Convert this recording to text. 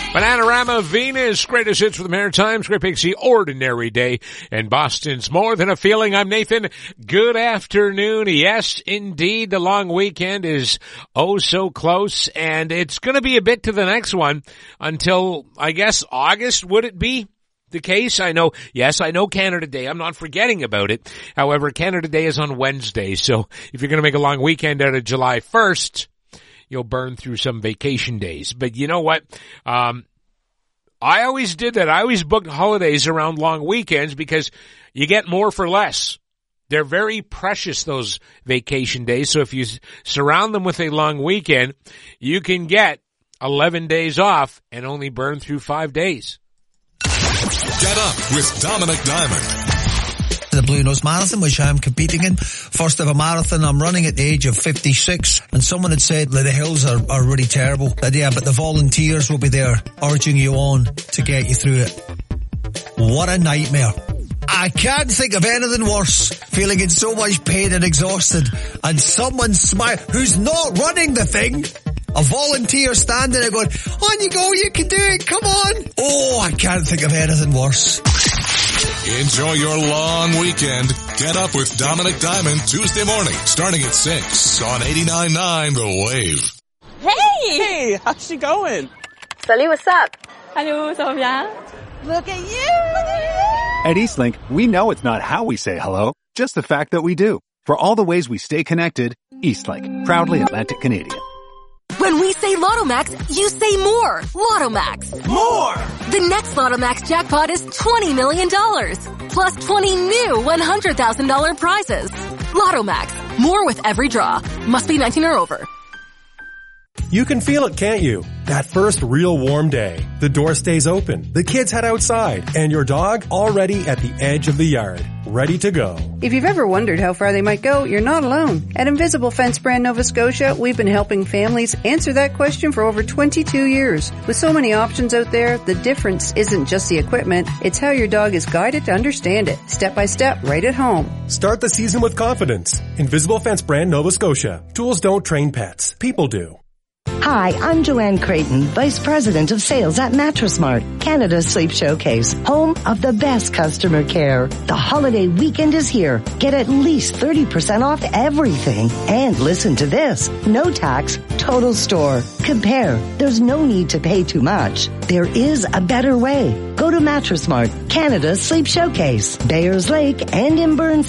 Bananarama Venus, greatest hits for the Maritimes, Great Pixie, Ordinary Day, and Boston's More Than a Feeling. I'm Nathan. Good afternoon. Yes, indeed, the long weekend is oh so close, and it's going to be a bit to the next one until, I guess, August, would it be the case? I know Canada Day. I'm not forgetting about it. However, Canada Day is on Wednesday, so if you're going to make a long weekend out of July 1st, you'll burn through some vacation days. But you know what? I always did that. I always booked holidays around long weekends because you get more for less. They're very precious, those vacation days. So if you surround them with a long weekend, you can get 11 days off and only burn through 5 days. Get up with Dominic Diamond. The Blue Nose Marathon, which I'm competing in. First ever marathon. I'm running at the age of 56. And someone had said that the hills are really terrible. But yeah, but the volunteers will be there urging you on to get you through it. What a nightmare. I can't think of anything worse. Feeling in so much pain and exhausted. And someone who's not running the thing. A volunteer standing there going, on you go, you can do it, come on. Oh, I can't think of anything worse. Enjoy your long weekend. Get up with Dominic Diamond Tuesday morning, starting at 6 on 89.9 The Wave. Hey, how's she going? Salut, what's up? Hello, ça va bien? Look at you! At Eastlink, we know it's not how we say hello, just the fact that we do. For all the ways we stay connected, Eastlink, proudly Atlantic Canadian. When we say Lotto Max, you say more. Lotto Max. More! The next Lotto Max jackpot is $20 million. Plus 20 new $100,000 prizes. Lotto Max. More with every draw. Must be 19 or over. You can feel it, can't you? That first real warm day. The door stays open, the kids head outside, and your dog already at the edge of the yard, ready to go. If you've ever wondered how far they might go, you're not alone. At Invisible Fence Brand Nova Scotia, we've been helping families answer that question for over 22 years. With so many options out there, the difference isn't just the equipment, it's how your dog is guided to understand it, step by step, right at home. Start the season with confidence. Invisible Fence Brand Nova Scotia. Tools don't train pets. People do. Hi, I'm Joanne Creighton, Vice President of Sales at Mattress Mart, Canada's Sleep Showcase, home of the best customer care. The holiday weekend is here. Get at least 30% off everything. And listen to this. No tax, total store. Compare. There's no need to pay too much. There is a better way. Go to Mattress Mart, Canada's Sleep Showcase, Bayers Lake, and in Burns